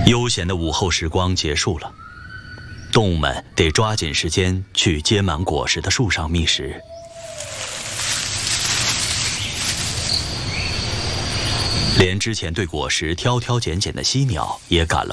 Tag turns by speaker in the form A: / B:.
A: 悠闲的午后时光结束了，动物们得抓紧时间去结满果实的树上觅食。连之前对果实挑挑拣拣的犀鸟也赶了